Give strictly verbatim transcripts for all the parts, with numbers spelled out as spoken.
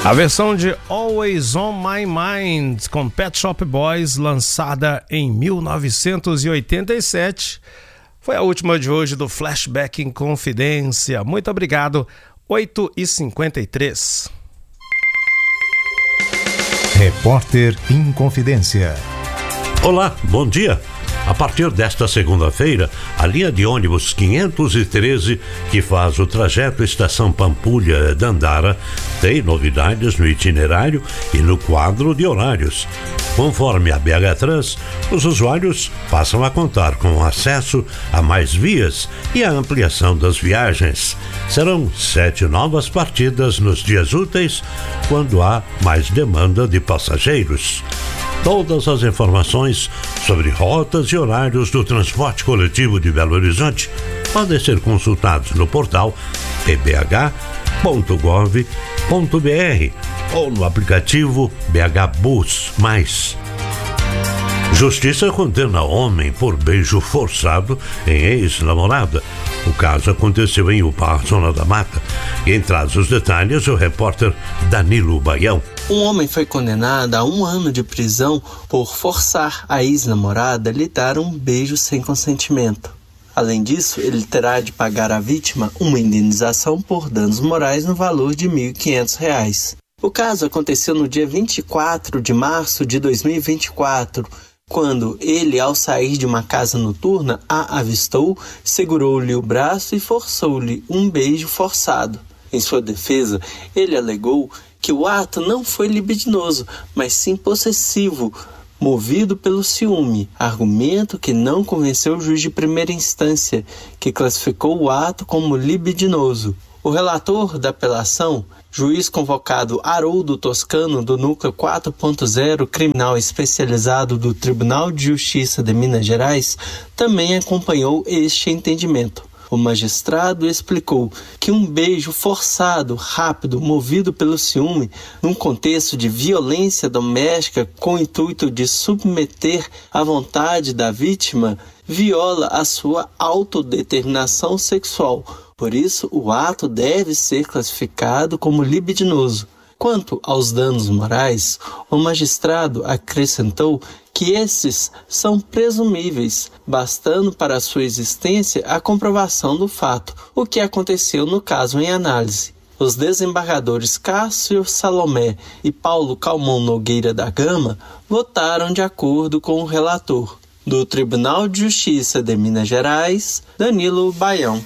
A versão de Always On My Mind com Pet Shop Boys, lançada em mil novecentos e oitenta e sete, foi a última de hoje do Flashback Inconfidência. Muito obrigado. oito e cinquenta e três. Repórter Inconfidência. Olá, bom dia. A partir desta segunda-feira, a linha de ônibus quinhentos e treze, que faz o trajeto Estação Pampulha-Dandara, tem novidades no itinerário e no quadro de horários. Conforme a B H Trans, os usuários passam a contar com acesso a mais vias e a ampliação das viagens. Serão sete novas partidas nos dias úteis, quando há mais demanda de passageiros. Todas as informações sobre rotas e horários do transporte coletivo de Belo Horizonte podem ser consultados no portal p b h ponto gov ponto b r ou no aplicativo B H Bus Mais. Justiça condena homem por beijo forçado em ex-namorada. O caso aconteceu em Upar, Zona da Mata. Quem traz os detalhes é o repórter Danilo Baião. Um homem foi condenado a um ano de prisão por forçar a ex-namorada a lhe dar um beijo sem consentimento. Além disso, ele terá de pagar à vítima uma indenização por danos morais no valor de mil e quinhentos reais. O caso aconteceu no dia vinte e quatro de março de dois mil e vinte e quatro, quando ele, ao sair de uma casa noturna, a avistou, segurou-lhe o braço e forçou-lhe um beijo forçado. Em sua defesa, ele alegou que o ato não foi libidinoso, mas sim possessivo, movido pelo ciúme, argumento que não convenceu o juiz de primeira instância, que classificou o ato como libidinoso. O relator da apelação, juiz convocado Haroldo Toscano, do Núcleo quatro ponto zero Criminal Especializado do Tribunal de Justiça de Minas Gerais, também acompanhou este entendimento. O magistrado explicou que um beijo forçado, rápido, movido pelo ciúme, num contexto de violência doméstica com o intuito de submeter à vontade da vítima, viola a sua autodeterminação sexual. Por isso, o ato deve ser classificado como libidinoso. Quanto aos danos morais, o magistrado acrescentou que esses são presumíveis, bastando para sua existência a comprovação do fato, o que aconteceu no caso em análise. Os desembargadores Cássio Salomé e Paulo Calmon Nogueira da Gama votaram de acordo com o relator. Do Tribunal de Justiça de Minas Gerais, Danilo Baião.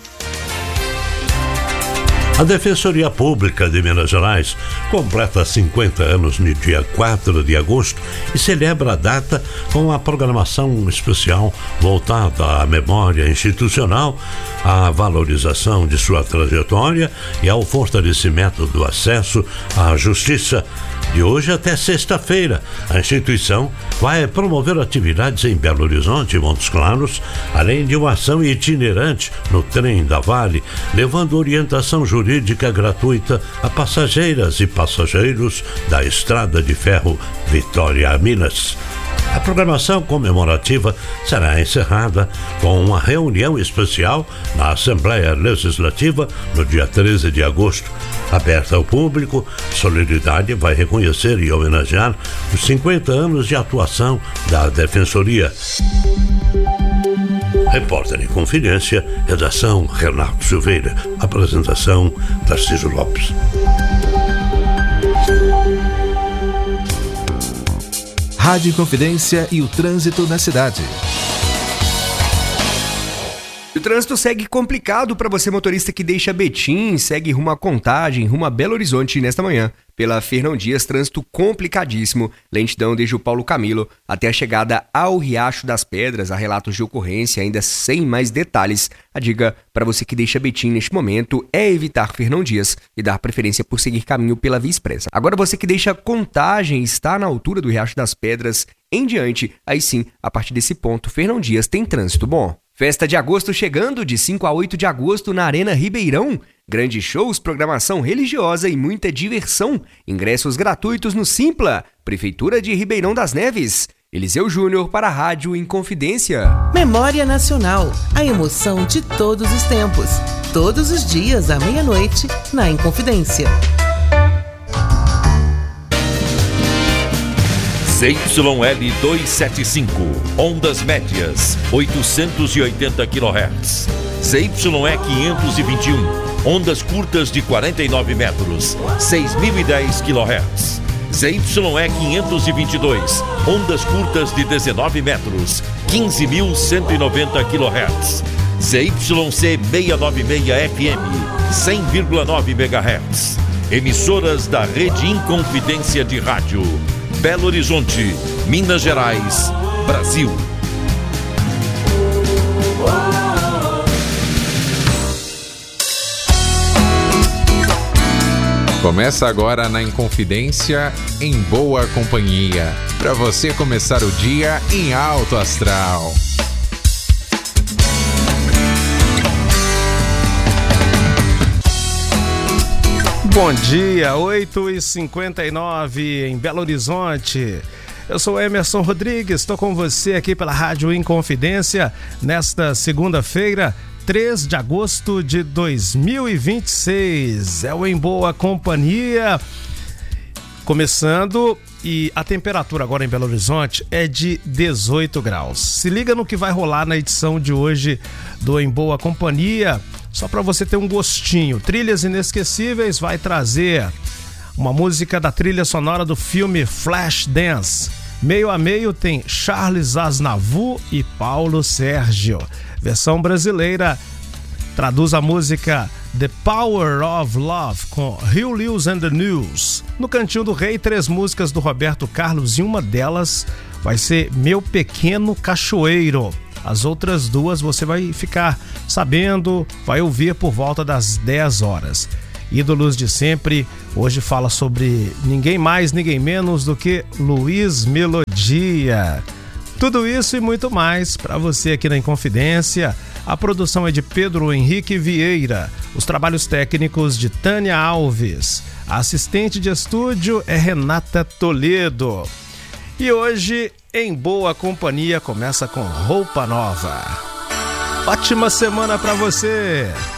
A Defensoria Pública de Minas Gerais completa cinquenta anos no dia quatro de agosto e celebra a data com a programação especial voltada à memória institucional, à valorização de sua trajetória e ao fortalecimento do acesso à justiça. De hoje até sexta-feira, a instituição vai promover atividades em Belo Horizonte e Montes Claros, além de uma ação itinerante no trem da Vale, levando orientação jurídica gratuita a passageiras e passageiros da Estrada de Ferro Vitória a Minas. A programação comemorativa será encerrada com uma reunião especial na Assembleia Legislativa no dia treze de agosto. Aberta ao público, Solidariedade vai reconhecer e homenagear os cinquenta anos de atuação da Defensoria. Repórter em Confidência, redação Renato Silveira, apresentação Tarcísio Lopes. Rádio Confidência e o trânsito na cidade. O trânsito segue complicado para você, motorista que deixa Betim, segue rumo a Contagem, rumo a Belo Horizonte nesta manhã. Pela Fernão Dias, trânsito complicadíssimo, lentidão desde o Paulo Camilo até a chegada ao Riacho das Pedras. Há relatos de ocorrência, ainda sem mais detalhes. A dica para você que deixa Betim neste momento é evitar Fernão Dias e dar preferência por seguir caminho pela Via Expressa. Agora você que deixa Contagem, está na altura do Riacho das Pedras em diante, aí sim, a partir desse ponto, Fernão Dias tem trânsito bom. Festa de agosto chegando, de cinco a oito de agosto na Arena Ribeirão. Grandes shows, programação religiosa e muita diversão. Ingressos gratuitos no Simpla, Prefeitura de Ribeirão das Neves. Eliseu Júnior para a Rádio Inconfidência. Memória Nacional, a emoção de todos os tempos. Todos os dias à meia-noite, na Inconfidência. Z Y L duzentos e setenta e cinco, ondas médias, oitocentos e oitenta quilohertz. Z Y E quinhentos e vinte e um, ondas curtas de quarenta e nove metros, seis mil e dez quilohertz. Z Y E quinhentos e vinte e dois, ondas curtas de dezenove metros, quinze mil cento e noventa quilohertz. Z Y C seiscentos e noventa e seis F M, cem vírgula nove megahertz. Emissoras da Rede Inconfidência de Rádio. Belo Horizonte, Minas Gerais, Brasil. Começa agora na Inconfidência, em boa companhia, para você começar o dia em alto astral. Bom dia, oito e cinquenta e nove em Belo Horizonte. Eu sou Emerson Rodrigues, estou com você aqui pela Rádio Inconfidência nesta segunda-feira, três de agosto de dois mil e vinte e seis. É o Em Boa Companhia começando, e a temperatura agora em Belo Horizonte é de dezoito graus. Se liga no que vai rolar na edição de hoje do Em Boa Companhia, só para você ter um gostinho. Trilhas Inesquecíveis vai trazer uma música da trilha sonora do filme Flashdance. Meio a meio tem Charles Aznavour e Paulo Sérgio. Versão brasileira traduz a música The Power of Love com Hugh Lewis and the News. No Cantinho do Rei, três músicas do Roberto Carlos, e uma delas vai ser Meu Pequeno Cachoeiro. As outras duas você vai ficar sabendo, vai ouvir por volta das dez horas. Ídolos de Sempre hoje fala sobre ninguém mais, ninguém menos do que Luiz Melodia. Tudo isso e muito mais para você aqui na Inconfidência. A produção é de Pedro Henrique Vieira, os trabalhos técnicos de Tânia Alves. A assistente de estúdio é Renata Toledo. E hoje, Em Boa Companhia, começa com Roupa Nova. Ótima semana para você!